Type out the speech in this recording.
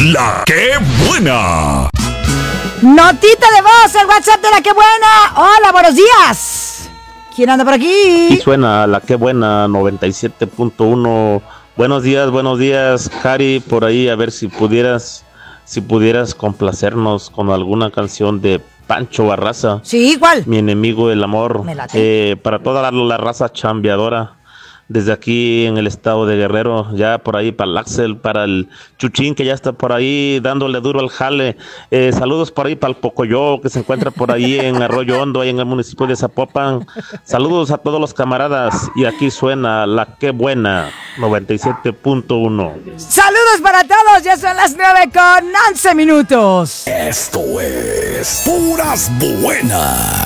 La que buena. Notita de voz, el WhatsApp de La que buena. Hola, buenos días. ¿Quién anda por aquí? Aquí suena La que buena 97.1. Buenos días, Cari, por ahí a ver si pudieras complacernos con alguna canción de Pancho Barraza. Sí, ¿cuál? Mi enemigo del amor. Me late. Para toda la raza chambeadora desde aquí en el estado de Guerrero, ya por ahí para el Axel, para el Chuchín que ya está por ahí dándole duro al jale. Saludos por ahí para el Pocoyo que se encuentra por ahí en Arroyo Hondo, ahí en el municipio de Zapopan. Saludos a todos los camaradas y aquí suena La que buena 97.1. Saludos para todos, ya son las 9:11. Esto es Puras Buenas.